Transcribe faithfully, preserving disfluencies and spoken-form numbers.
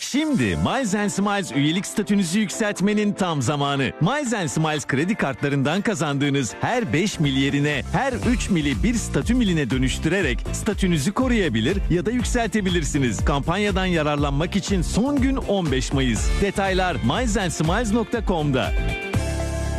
Şimdi Miles and Smiles üyelik statünüzü yükseltmenin tam zamanı. Miles and Smiles kredi kartlarından kazandığınız her beş mil yerine her üç mili bir statü miline dönüştürerek statünüzü koruyabilir ya da yükseltebilirsiniz. Kampanyadan yararlanmak için son gün on beş Mayıs. Detaylar miles and smiles nokta com'da.